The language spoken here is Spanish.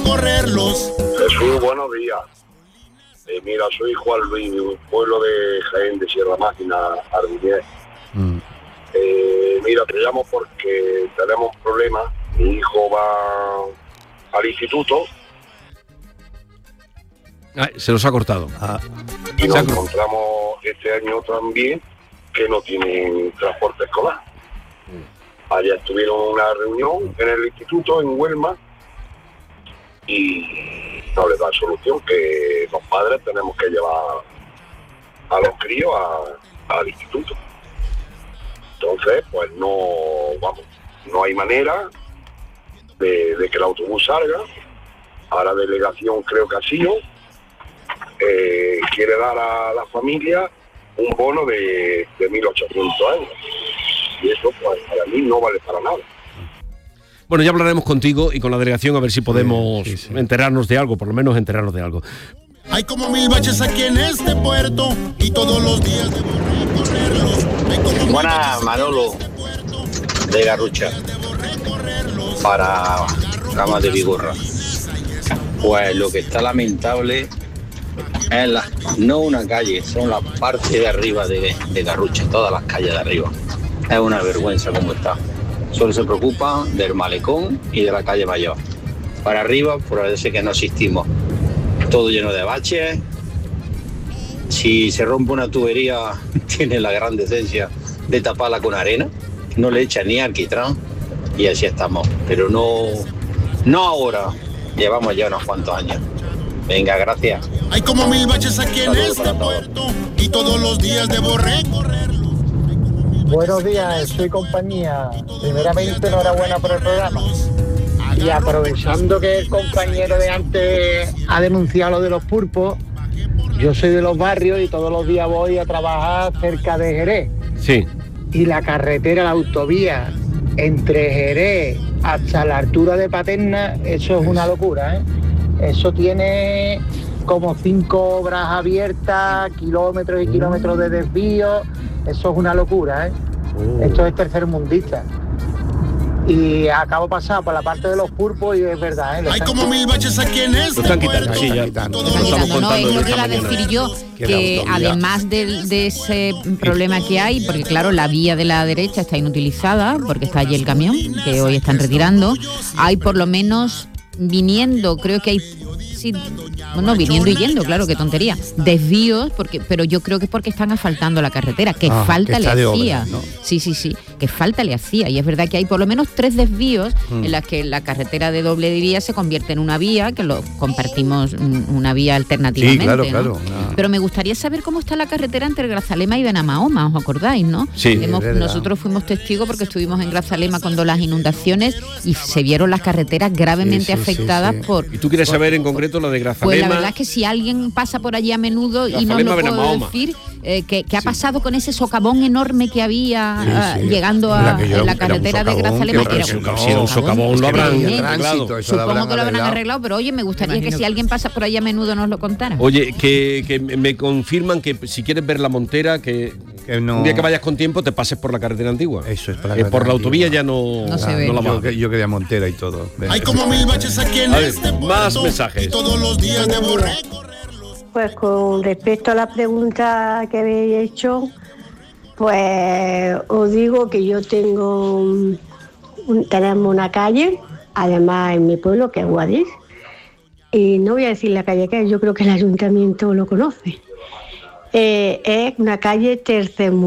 recorrerlos. Jesús, buenos días. Mira, soy Juan Luis, de un pueblo de Jaén de Sierra Máquina, Ardiñez. Mira, te llamo porque tenemos un problema. Mi hijo va al instituto. Se nos ha cortado. Y nos encontramos este año también que no tienen transporte escolar. Allá estuvieron en una reunión en el instituto, en Huelma, y no les da solución, que los padres tenemos que llevar a los críos al instituto. Entonces, pues no hay manera de que el autobús salga. A la delegación creo que ha sido, quiere dar a la familia un bono de 1.800 euros. Y eso, pues, para mí no vale para nada. Bueno, ya hablaremos contigo y con la delegación a ver si podemos enterarnos de algo, por lo menos enterarnos de algo. Hay como 1000 baches aquí en este puerto y todos los días debo recorrerlos. Buenas, Manolo, de Garrucha, para Ramas de Vigorra. Pues lo que está lamentable es no una calle, son la parte de arriba de Garrucha, todas las calles de arriba. Es una vergüenza cómo está. Solo se preocupa del malecón y de la calle Mayor. Para arriba, parece que no existimos. Todo lleno de baches. Si se rompe una tubería, tiene la gran decencia de taparla con arena. No le echa ni alquitrán y así estamos. Pero no ahora. Llevamos ya unos cuantos años. Venga, gracias. Hay como 1000 baches aquí en este puerto y todos los días debo recorrerlos. Buenos días, soy compañía. Primeramente, enhorabuena por el programa. Y aprovechando que el compañero de antes ha denunciado lo de los pulpos, yo soy de los barrios y todos los días voy a trabajar cerca de Jerez. Sí. Y la carretera, la autovía, entre Jerez hasta la altura de Paterna, eso es una locura, ¿eh? Eso tiene como 5 obras abiertas, kilómetros y kilómetros de desvío. Eso es una locura, ¿eh? Esto es tercermundista. Y acabo de pasar por la parte de los pulpos y es verdad, ¿eh? Hay como 1000 baches aquí en este puerto. Sí, ya. No, es lo que iba a decir yo, que además de ese problema que hay, porque claro, la vía de la derecha está inutilizada, porque está allí el camión, que hoy están retirando, hay por lo menos viniendo, creo que hay... Sí, bueno, viniendo y yendo, claro, qué tontería. Desvíos, pero yo creo que es porque están asfaltando la carretera, que falta le hacía. Obra, ¿no? Sí, que falta le hacía. Y es verdad que hay por lo menos 3 desvíos en las que la carretera de doble vía se convierte en una vía, que lo compartimos una vía alternativamente. Sí, claro. ¿No? Pero me gustaría saber cómo está la carretera entre Grazalema y Benamahoma, ¿os acordáis, no? Sí, nosotros fuimos testigos porque estuvimos en Grazalema cuando las inundaciones y se vieron las carreteras gravemente afectadas por... ¿Y tú quieres saber en concreto lo de Grazalema? Pues la verdad es que si alguien pasa por allí a menudo y no lo puedo decir, ¿qué ha pasado con ese socavón enorme que había llegando a la carretera de Grazalema? Si era un socavón, lo habrán arreglado. Supongo que lo habrán arreglado, pero oye, me gustaría que si alguien pasa por allí a menudo nos lo contara. Oye, que me confirman que si quieres ver la Montera, que un día que vayas con tiempo te pases por la carretera antigua. Eso es por la autovía ya no se ve. Yo quería Montera y todo. Hay como 1000 baches aquí en este puerto. Más mensajes. Todos los días debo recorrerlos. Pues con respecto a la pregunta que habéis hecho, pues os digo que yo tenemos una calle, además en mi pueblo, que es Guadix, y no voy a decir la calle que es, yo creo que el ayuntamiento lo conoce. Es una calle tercermundista.